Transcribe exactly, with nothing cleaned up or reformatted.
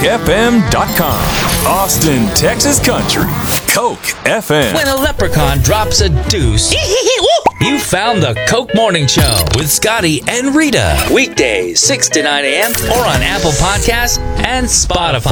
F M dot com. Austin, Texas Country. Coke F M. When a leprechaun drops a deuce, you found the Coke Morning Show with Scotty and Rita. Weekdays, six to nine a.m. or on Apple Podcasts and Spotify.